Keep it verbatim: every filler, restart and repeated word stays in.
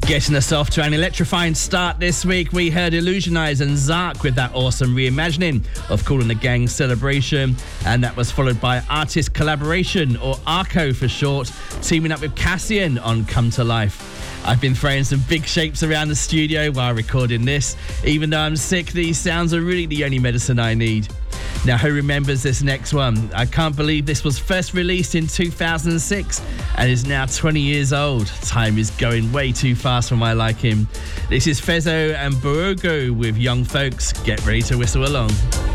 Getting us off to an electrifying start this week, we heard Illusionize and Zark with that awesome reimagining of Kool and the Gang Celebration, and that was followed by Artist Collaboration, or ARCO for short, teaming up with Cassian on Come to Life. I've been throwing some big shapes around the studio while recording this. Even though I'm sick, these sounds are really the only medicine I need. Now, who remembers this next one? I can't believe this was first released in two thousand six and is now twenty years old. Time is going way too fast for my liking. This is Fezzo and Borogo with Young Folks. Get ready to whistle along.